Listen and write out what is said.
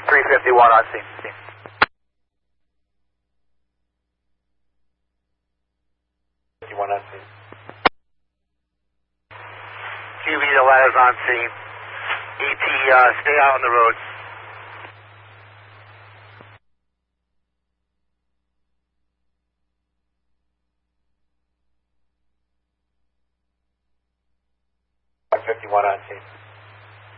351 on scene. On scene. QB, the ladder's on scene. ET, stay out on the road. $51 on scene.